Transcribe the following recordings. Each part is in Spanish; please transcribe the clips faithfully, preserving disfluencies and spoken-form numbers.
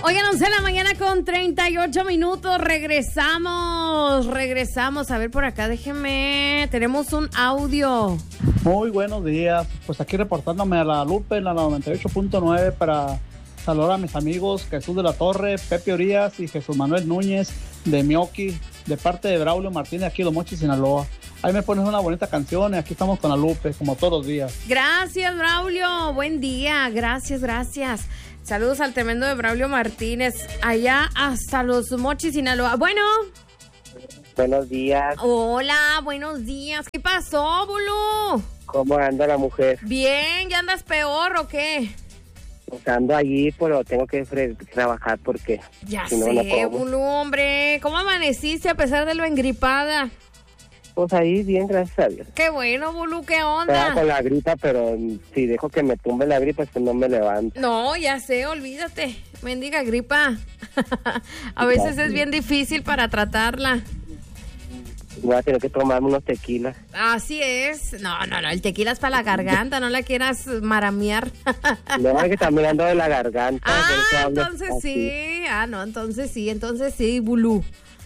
Oigan, once de la mañana con treinta y ocho minutos. Regresamos, regresamos. A ver, por acá, déjenme. Tenemos un audio. Muy buenos días. Pues aquí reportándome a la Lupe en la noventa y ocho punto nueve para saludar a mis amigos Jesús de la Torre, Pepe Orías y Jesús Manuel Núñez de Mioqui, de parte de Braulio Martínez, aquí en Los Mochis, Sinaloa. Ahí me pones una bonita canción y aquí estamos con la Lupe, como todos los días. Gracias, Braulio. Buen día. Gracias, gracias. Saludos al tremendo de Braulio Martínez, allá hasta Los Mochis, Sinaloa. Bueno. Buenos días. Hola, buenos días. ¿Qué pasó, Bulu? ¿Cómo anda la mujer? Bien, ¿ya andas peor o qué? Pues ando allí, pero tengo que fre- trabajar porque... Ya si no, sé, no Bulu, hombre. ¿Cómo amaneciste a pesar de lo engripada? Pues ahí bien, gracias a Dios. Qué bueno, Bulu, ¿qué Estaba onda? con la gripa, pero si dejo que me tumbe la gripa, pues no me levanto. No, ya sé, olvídate. Mendiga gripa. A veces es bien difícil para tratarla. Voy a tener que tomarme unos tequilas. Así es. No, no, no, el tequila es para la garganta, no la quieras maramear. No, es que también ando de la garganta. por eso Ah, hablo entonces así. sí. Ah, no, entonces sí, entonces sí, Bulu.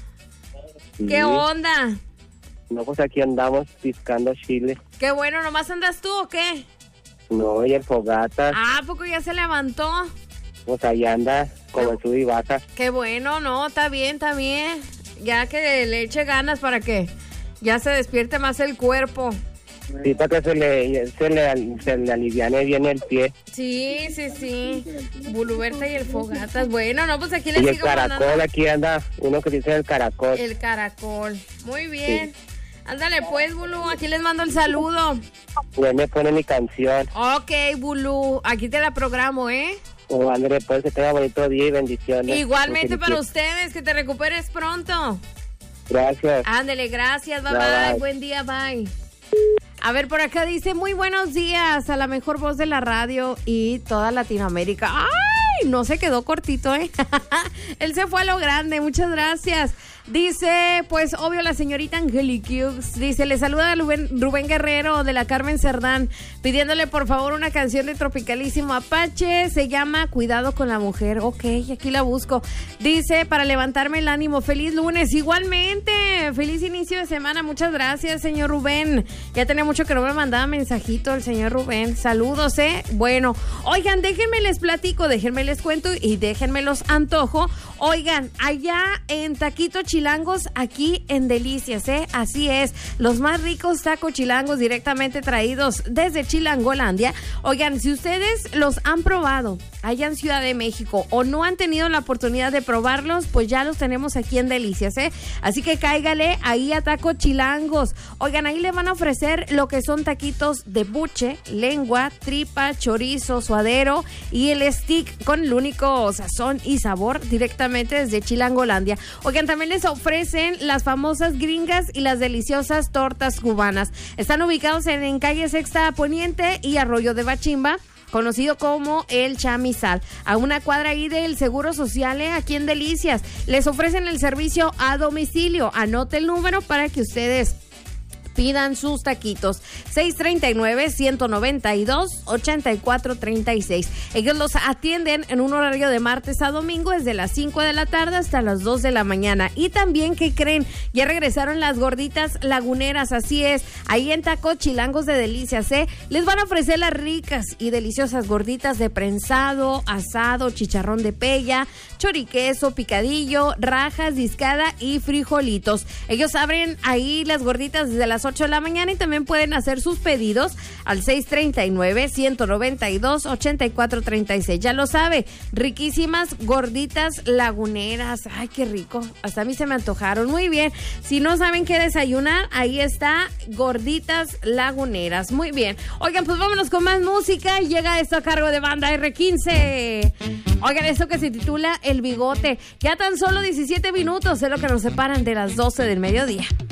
Sí. ¿Qué onda? No, pues aquí andamos piscando chile. Qué bueno, ¿nomás andas tú o qué? No, y el fogata, Ah, ¿a poco ya se levantó? pues ahí anda como el sub y baja. Qué bueno, no, está bien, está bien. Ya que le eche ganas para que ya se despierte más el cuerpo. Sí, para que se le, se le, se le aliviane bien el pie. Sí, sí, sí. Buluberta y el Fogatas. Bueno, no, pues aquí le Y el sigo caracol, mandando aquí anda uno que dice el caracol. el caracol. Muy bien. Ándale pues, Bulu, aquí les mando el saludo. Ya me pone mi canción. Ok, Bulu, aquí te la programo, ¿eh? Oh, André, pues que tenga bonito día y bendiciones. Igualmente Muchas para gracias. ustedes, que te recuperes pronto. Gracias. Ándale, gracias, bye, Bye, bye, bye. buen día, bye. A ver, por acá dice, muy buenos días a la mejor voz de la radio y toda Latinoamérica. ¡Ay! No se quedó cortito, ¿eh? Él se fue a lo grande, muchas gracias. Dice, pues obvio la señorita Angeliqueux, dice, le saluda a Rubén, Rubén Guerrero de la Carmen Cerdán, pidiéndole por favor una canción de Tropicalísimo Apache, se llama Cuidado con la Mujer. Ok, aquí la busco. Dice, para levantarme el ánimo, feliz lunes, igualmente, feliz inicio de semana, muchas gracias, señor Rubén. Ya tenía mucho que no me mandaba mensajito el señor Rubén, saludos, ¿eh? Bueno, oigan, déjenme les platico, déjenme les cuento y déjenme los antojo. Oigan, allá en Taquito Chilangos, aquí en Delicias, ¿eh? Así es, los más ricos tacos chilangos directamente traídos desde Chilangolandia. Oigan, si ustedes los han probado allá en Ciudad de México o no han tenido la oportunidad de probarlos, pues ya los tenemos aquí en Delicias, ¿eh? Así que cáigale ahí a Taco Chilangos. Oigan, ahí le van a ofrecer lo que son taquitos de buche, lengua, tripa, chorizo, suadero y el stick con el único sazón y sabor directamente desde Chilangolandia. Oigan, también les ofrecen las famosas gringas y las deliciosas tortas cubanas. Están ubicados en, en calle Sexta Poniente y Arroyo de Bachimba, conocido como el Chamizal, a una cuadra ahí del Seguro Social, ¿eh? Aquí en Delicias. Les ofrecen el servicio a domicilio. Anote el número para que ustedes pidan sus taquitos. seis tres nueve, uno nueve dos, ocho cuatro tres seis. Ellos los atienden en un horario de martes a domingo desde las cinco de la tarde hasta las dos de la mañana. Y también, ¿qué creen? Ya regresaron las gorditas laguneras, así es. Ahí en Taco Chilangos de Delicias, ¿eh? Les van a ofrecer las ricas y deliciosas gorditas de prensado, asado, chicharrón de pella, choriqueso, picadillo, rajas, discada y frijolitos. Ellos abren ahí las gorditas desde las ocho de la mañana y también pueden hacer sus pedidos al seis tres nueve, uno nueve dos, ocho cuatro tres seis. Ya lo sabe, riquísimas gorditas laguneras. Ay, qué rico. Hasta a mí se me antojaron. Muy bien. Si no saben qué desayunar, ahí está, gorditas laguneras. Muy bien. Oigan, pues vámonos con más música. Llega esto a cargo de Banda erre quince. Oigan, esto que se titula El Bigote. Ya tan solo diecisiete minutos es lo que nos separan de las doce del mediodía.